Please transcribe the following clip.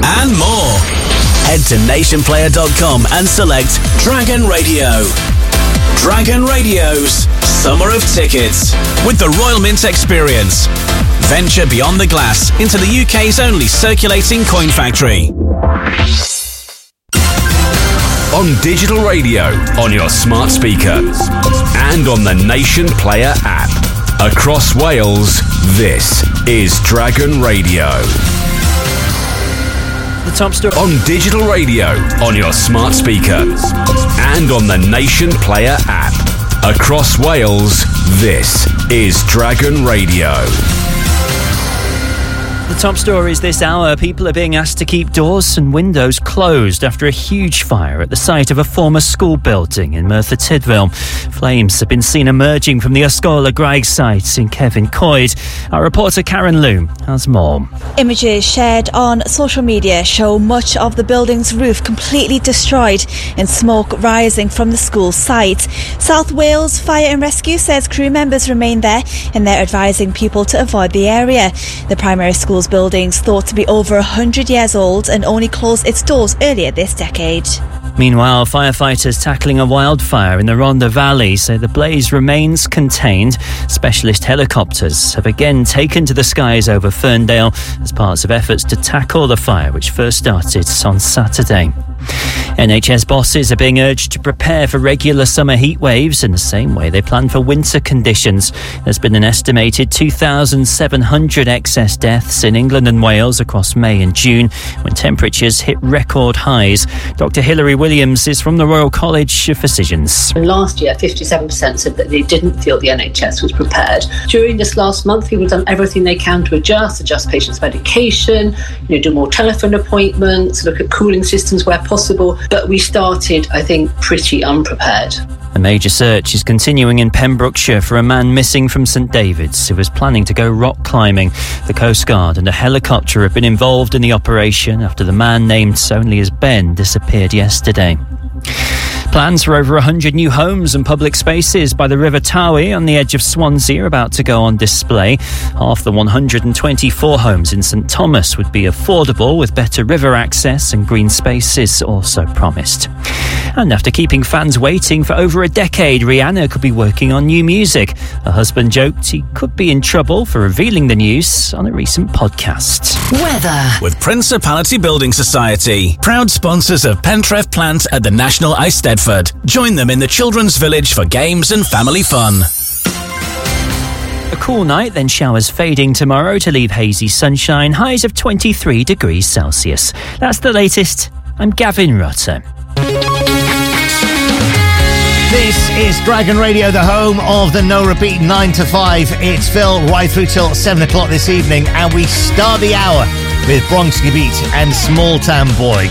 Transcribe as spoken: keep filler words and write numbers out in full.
and more. Head to nation player dot com and select Dragon Radio. Dragon Radio's Summer of Tickets with the Royal Mint Experience. Venture beyond the glass into the U K's only circulating coin factory. On digital radio, on your smart speaker, and on the Nation Player app. Across Wales, this is Dragon Radio. The top story. On digital radio, on your smart speaker, and on the Nation Player app. Across Wales, this is Dragon Radio. The top stories this hour. People are being asked to keep doors and windows closed after a huge fire at the site of a former school building in Merthyr Tydfil. Flames have been seen emerging from the Ysgol y Graig site in Cefn Coed. Our reporter Karen Loom has more. Images shared on social media show much of the building's roof completely destroyed and smoke rising from the school site. South Wales Fire and Rescue says crew members remain there and they're advising people to avoid the area. The primary school buildings thought to be over one hundred years old and only closed its doors earlier this decade. Meanwhile, firefighters tackling a wildfire in the Rhondda Valley say the blaze remains contained. Specialist helicopters have again taken to the skies over Ferndale as parts of efforts to tackle the fire which first started on Saturday. N H S bosses are being urged to prepare for regular summer heat waves in the same way they plan for winter conditions. There's been an estimated two thousand seven hundred excess deaths in England and Wales across May and June when temperatures hit record highs. Doctor Hilary Williams is from the Royal College of Physicians. Last year, fifty-seven percent said that they didn't feel the N H S was prepared. During this last month, people have done everything they can to adjust, adjust patients' medication, you know, do more telephone appointments, look at cooling systems where possible. But we started, I think, pretty unprepared. A major search is continuing in Pembrokeshire for a man missing from St David's who was planning to go rock climbing. The Coast Guard and a helicopter have been involved in the operation after the man, named only as Ben, disappeared yesterday. Plans for over one hundred new homes and public spaces by the River Towy on the edge of Swansea are about to go on display. Half the one hundred twenty-four homes in St Thomas would be affordable with better river access and green spaces also promised. And after keeping fans waiting for over a decade, Rihanna could be working on new music. Her husband joked he could be in trouble for revealing the news on a recent podcast. Weather with Principality Building Society, proud sponsors of Pentref Plant at the National Eisteddfod. Join them in the Children's Village for games and family fun. A cool night, then showers fading tomorrow to leave hazy sunshine, highs of twenty-three degrees Celsius. That's the latest. I'm Gavin Rutter. This is Dragon Radio, the home of the No Repeat nine to five. It's Phil right through till seven o'clock this evening, and we start the hour with Bronx Gebiet and Small Town Boy.